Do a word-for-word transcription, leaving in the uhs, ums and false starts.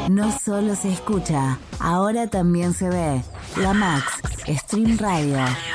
No solo se escucha, ahora también se ve. La Max, Stream Radio.